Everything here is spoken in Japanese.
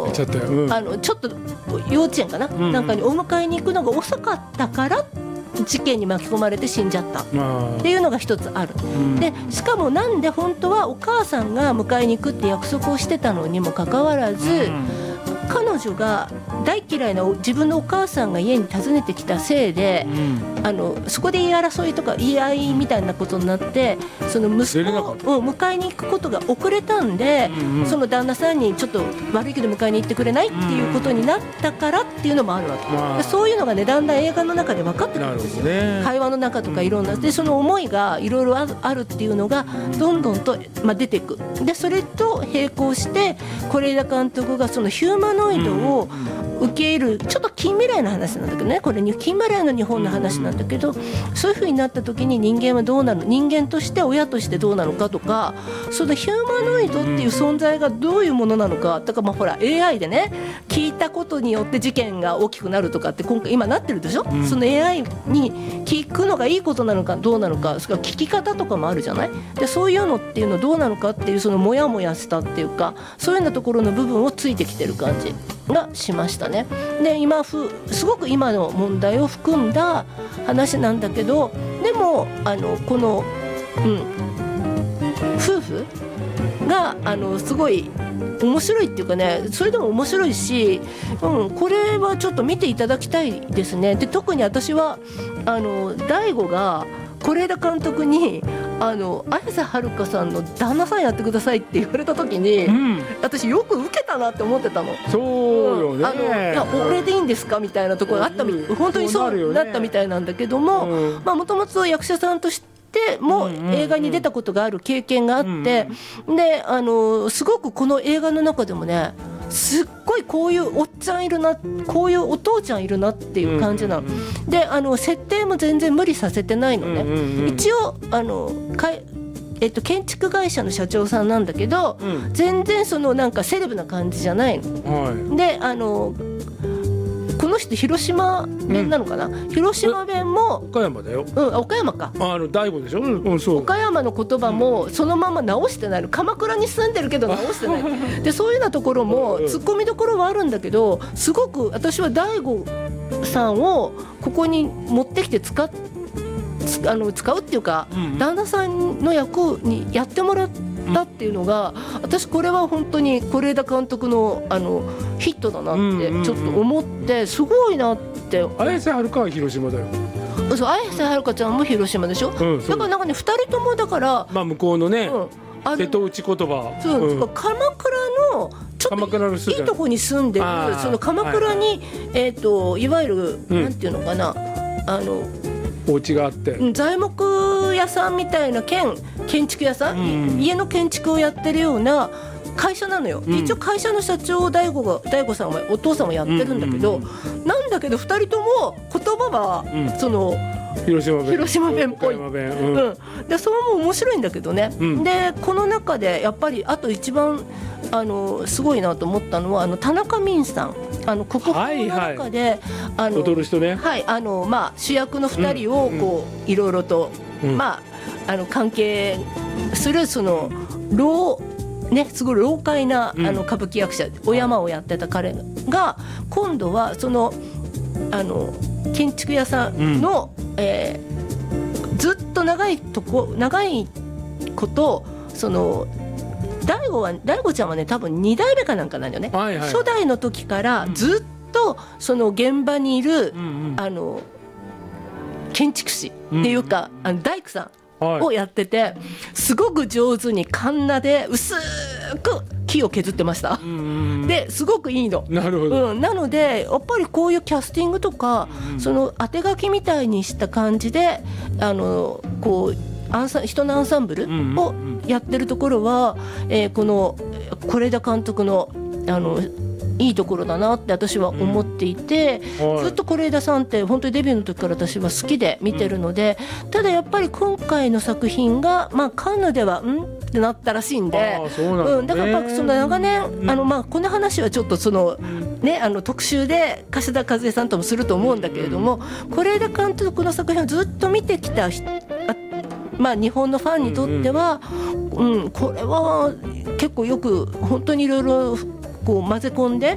ちょっと幼稚園かな、なんかにお迎えに行くのが遅かったから事件に巻き込まれて死んじゃったっていうのが一つある、でしかもなんで本当はお母さんが迎えに行くって約束をしてたのにもかかわらず、彼女が大嫌いな自分のお母さんが家に訪ねてきたせいで、そこで言い争いとか言い合いみたいなことになって、その息子を迎えに行くことが遅れたんで、その旦那さんにちょっと悪いけど迎えに行ってくれないっていうことになったからっていうのもあるわけ、そういうのがねだんだん映画の中で分かってくるんですよ、会話の中とかいろんなで、その思いがいろいろあるっていうのがどんどんと、出ていく。でそれと並行して是枝監督がそのヒューマノイドを受け入れる、ちょっと近未来の話なんだけどね、これ近未来の日本の話なんだけど、そういう風になった時に人間はどうなる、人間として親としてどうなのかとか、そのヒューマノイドっていう存在がどういうものなのかとか、ほら AI でね聞いたことによって事件が大きくなるとかって今なってるでしょ、その AI に聞くのがいいことなのかどうなのか、それから聞き方とかもあるじゃない。でそういうのっていうのどうなのかっていう、そのモヤモヤしたっていうか、そういうようなところの部分をついてきてる感じがしましたね。ですごく今の問題を含んだ話なんだけど、でもこの、夫婦がすごい面白いっていうかね、それでも面白いし、これはちょっと見ていただきたいですね。で特に私は大悟が是枝監督に綾瀬はるかさんの旦那さんやってくださいって言われた時に、私よく受けたなって思ってたの。 そうよね、 いや俺でいいんですかみたいなところがあった、本当にそうだったみたいなんだけども、もともと役者さんとしても映画に出たことがある経験があって、ですごくこの映画の中でもね、すっごいこういうおっちゃんいるな、こういうお父ちゃんいるなっていう感じなの、で設定も全然無理させてないのね、一応建築会社の社長さんなんだけど、全然そのなんかセレブな感じじゃないの、でこの人広島弁なのかな、広島弁も岡山だよ、 岡山か、 大悟でしょ、そう岡山の言葉もそのまま直してないの、鎌倉に住んでるけど直してないで、そういうようなところもツッコミどころはあるんだけど、すごく私は大悟さんをここに持ってきて使うっていうか、旦那さんの役にやってもらったっていうのが、私これは本当に是枝監督のヒットだなってちょっと思って、すごいなって。 綾瀬はるかは広島だよ。 そう、綾瀬はるかちゃんも広島でしょ、だからなんかね2人ともだから、 向こうのね、瀬戸内言葉、 鎌倉のちょっといいとこに住んでる、その鎌倉に、いわゆる、なんていうのかな、 お家があって、 材木屋さんみたいな建築屋さん、家の建築をやってるような会社なのよ、一応会社の社長を大悟さんはお父さんもやってるんだけど、なんだけど2人とも言葉は、その広島弁っぽい、でそれも面白いんだけどね、でこの中でやっぱりあと一番すごいなと思ったのは田中泯さん、国宝の中で、 踊る人ね、 主役の2人をこういろいろと、関係するそのすごい老快な歌舞伎役者、お山をやってた彼が今度はその建築屋さんの、ずっと長いことその大悟ちゃんはね多分2代目かなんかなんだよね、初代の時からずっとその現場にいる、建築士っていうか、大工さんをやってて、すごく上手にカンナで薄く木を削ってました、ですごくいいの。 なるほど、 なのでやっぱりこういうキャスティングとか、その当て書きみたいにした感じでこう人のアンサンブルをやってるところは、この是枝監督のいいところだなって私は思っていて、ずっと是枝さんって本当にデビューの時から私は好きで見てるので、ただやっぱり今回の作品がカンヌではってなったらしいんで、だからやっぱその長年この話はちょっとそのね特集で柏田和恵さんともすると思うんだけれども、是枝監督の作品をずっと見てきた日本のファンにとっては、これは結構よく本当にいろいろこう混ぜ込んで